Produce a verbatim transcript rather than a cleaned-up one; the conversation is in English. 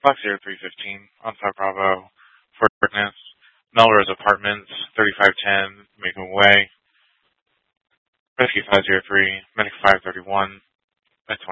Fox zero three fifteen, on five Bravo, Fort Darkness, Melrose Apartments, thirty-five ten, Macon Way, Rescue five zero three, Medic five thirty-one,